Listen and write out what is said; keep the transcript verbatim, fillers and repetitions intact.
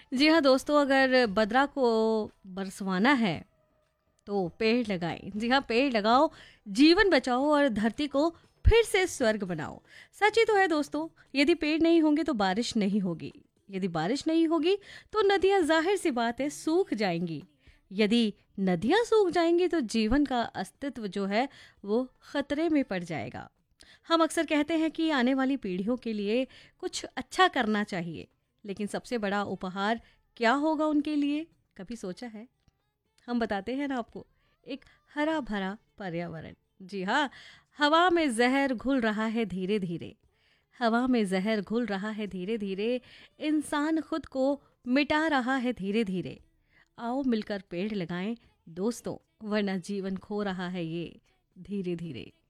जी हाँ दोस्तों, अगर बदरा को बरसवाना है तो पेड़ लगाएं। जी हाँ, पेड़ लगाओ, जीवन बचाओ और धरती को फिर से स्वर्ग बनाओ। सच ही तो है दोस्तों, यदि पेड़ नहीं होंगे तो बारिश नहीं होगी, यदि बारिश नहीं होगी तो नदियां जाहिर सी बात है सूख जाएंगी, यदि नदियां सूख जाएंगी तो जीवन का अस्तित्व जो है वो खतरे में पड़ जाएगा। हम अक्सर कहते हैं कि आने वाली पीढ़ियों के लिए कुछ अच्छा करना चाहिए, लेकिन सबसे बड़ा उपहार क्या होगा उनके लिए, कभी सोचा है? हम बताते हैं ना आपको, एक हरा भरा पर्यावरण। जी हाँ, हवा में जहर घुल रहा है धीरे धीरे, हवा में जहर घुल रहा है धीरे धीरे, इंसान खुद को मिटा रहा है धीरे धीरे। आओ मिलकर पेड़ लगाएं दोस्तों, वरना जीवन खो रहा है ये धीरे धीरे।